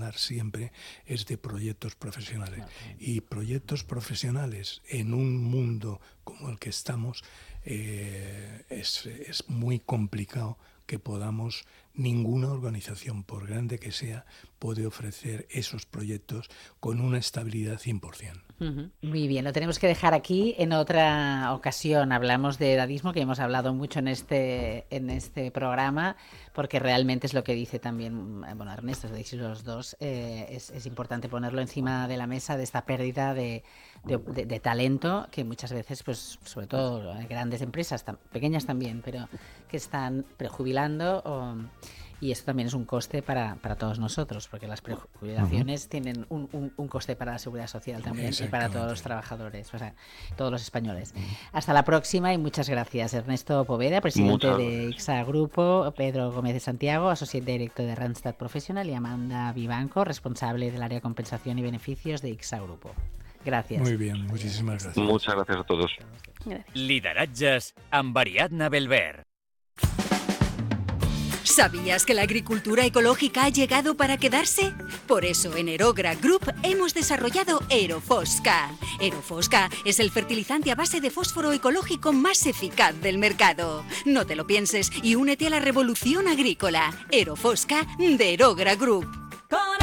hablar siempre es de proyectos profesionales. Y proyectos profesionales en un mundo como el que estamos es muy complicado que podamos, ninguna organización, por grande que sea, puede ofrecer esos proyectos con una estabilidad 100%. Muy bien, lo tenemos que dejar aquí. En otra ocasión hablamos de edadismo, que hemos hablado mucho en este programa, porque realmente es lo que dice también, bueno, Ernesto, lo decís los dos, es importante ponerlo encima de la mesa, de esta pérdida de talento, que muchas veces, pues sobre todo grandes empresas, pequeñas también, pero que están prejubilando y esto también es un coste para todos nosotros, porque las prejubilaciones tienen un coste para la seguridad social también y para todos los trabajadores, o sea, todos los españoles. Hasta la próxima y muchas gracias. Ernesto Poveda, presidente de ICSA Grupo, Pedro Gómez de Santiago, Associate Director de Randstad Professional, y Amanda Vivanco, responsable del área de compensación y beneficios de ICSA Grupo. Gracias. Muy bien, muchísimas gracias. Muchas gracias a todos. Gracias. Lideratges amb Ariadna Belver. ¿Sabías que la agricultura ecológica ha llegado para quedarse? Por eso en Aerogra Group hemos desarrollado Aerofosca. Aerofosca es el fertilizante a base de fósforo ecológico más eficaz del mercado. No te lo pienses y únete a la revolución agrícola. Aerofosca de Aerogra Group.